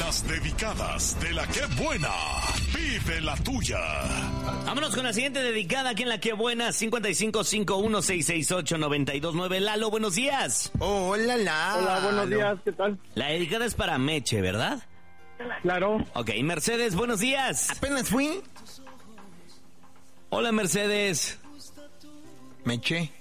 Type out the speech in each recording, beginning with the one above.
Las dedicadas de la que buena. Vive la tuya. Vámonos con la siguiente dedicada aquí en la que buena. 5551668929. Lalo, buenos días. Hola, Hola, buenos días, ¿qué tal? La dedicada es para Meche, ¿verdad? Claro. Ok, Mercedes, buenos días. Apenas fui. Hola, Mercedes. Me eché.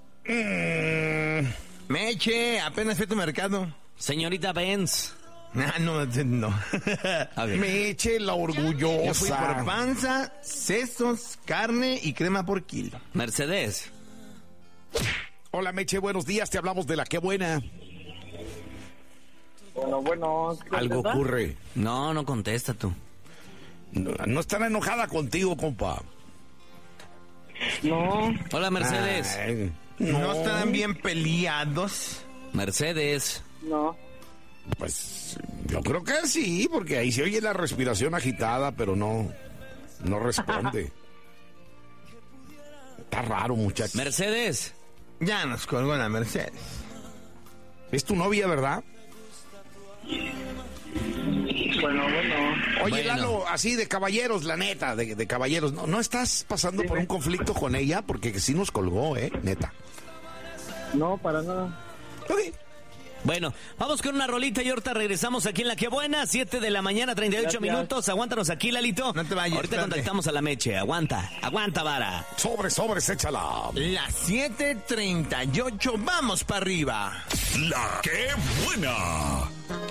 Me eché, apenas fui a tu mercado. Señorita Benz. Ah, no. Ok. Me eche la Yo fui por orgullosa. panza, sesos, carne y crema por kilo. Mercedes. Hola, Meche, buenos días. Te hablamos de la que buena. Bueno. Algo ¿verdad? ocurre. No contesta tú. No estará enojada contigo, compa. No, Hola, Mercedes. Ay, ¿No estarán bien peleados? Mercedes. no. Pues yo creo que sí, porque ahí se oye la respiración agitada, pero no responde. Está raro, muchacho. Mercedes. Ya nos colgó la Mercedes. Es tu novia, ¿verdad? Bueno. Oye, Bueno. Lalo, así de caballeros, la neta, de caballeros. ¿No estás pasando por un conflicto con ella? Porque sí nos colgó, neta. No, para nada. Ok. Bueno, vamos con una rolita y ahorita regresamos aquí en La Que Buena, 7 de la mañana, 38 Gracias. minutos. Aguántanos aquí, Lalito. No te vayas, Ahorita espérate. contactamos a la Meche. Aguanta, vara. Sobres, échala. Las 7:38, vamos para arriba. La que buena.